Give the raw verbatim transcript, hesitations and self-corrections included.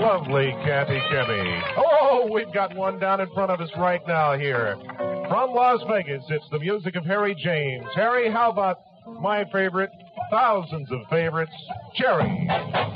lovely Kathy Kemme. Oh, we've got one down in front of us right now here. From Las Vegas, it's the music of Harry James. Harry, how about my favorite, thousands of favorites, Cherry?